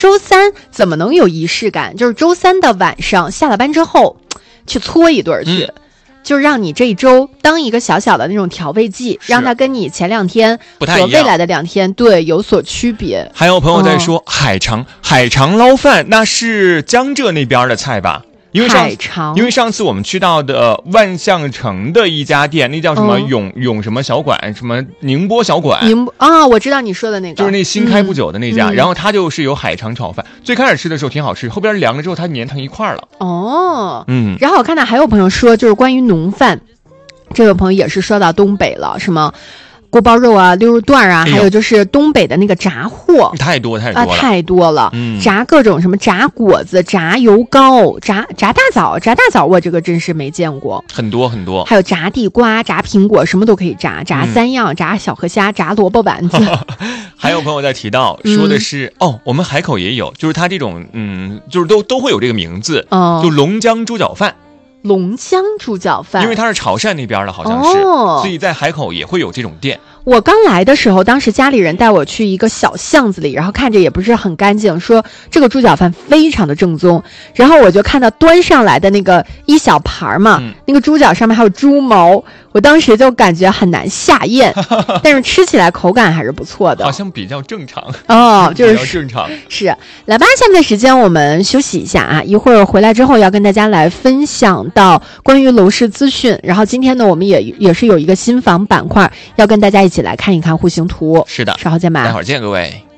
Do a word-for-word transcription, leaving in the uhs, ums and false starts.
周三怎么能有仪式感？就是周三的晚上下了班之后，去搓一顿去。嗯，就让你这一周当一个小小的那种调味剂，让它跟你前两天和未来的两天对有所区别。 还有朋友在说、哦、海肠海肠捞饭，那是江浙那边的菜吧？因为上海肠， 因为上次我们去到的万象城的一家店，那叫什么、嗯、永永什么小馆，什么宁波小馆。 宁啊、哦，我知道你说的那个， 就是那新开不久的那家、 嗯、 然后它就是有海肠炒饭、嗯、最开始吃的时候挺好吃，后边凉了之后它粘成一块了。 哦， 嗯， 然后我看到还有朋友说，就是关于浓饭，这位朋友也是说到东北了，什么锅包肉啊、溜肉段啊、哎，还有就是东北的那个炸货， 太多太多了， 啊、太多了。 嗯， 炸各种什么炸果子、炸油糕、炸炸大枣、炸大枣，我这个真是没见过。 很多很多， 还有炸地瓜、炸苹果，什么都可以炸，炸三样，嗯、炸小河虾、炸萝卜丸子。 还有朋友在提到说的是、嗯、哦，我们海口也有，就是它这种嗯，就是都都会有这个名字， 哦， 就龙江猪脚饭。 龙江猪脚饭， 因为它是潮汕那边的，好像是、 哦， 所以在海口也会有这种店。 我刚来的时候，当时家里人带我去一个小巷子里，然后看着也不是很干净，说这个猪脚饭非常的正宗。然后我就看到端上来的那个一小盘嘛、嗯，那个猪脚上面还有猪毛，我当时就感觉很难下咽，但是吃起来口感还是不错的， 好像比较正常哦，就是比较正常。 是，来吧，下面的时间我们休息一下啊，一会儿回来之后要跟大家来分享到关于楼市资讯。然后今天呢，我们也也是有一个新房板块要跟大家一起来看一看户型图。 是的， 稍后见吧， 待会儿见各位。